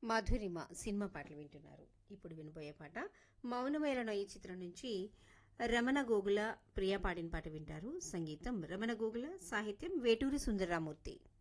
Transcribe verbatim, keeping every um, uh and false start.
మధురిమ cinema పాటలు వింటున్నారు. ఇప్పుడు వినబోయే పాట మౌనమేళన ఈ చిత్రం నుంచి రమణ గోగుల ప్రియ పాడిన పాట వింటారు. సంగీతం రమణ గోగుల, సాహిత్యం వేటూరి సుందరరామూర్తి.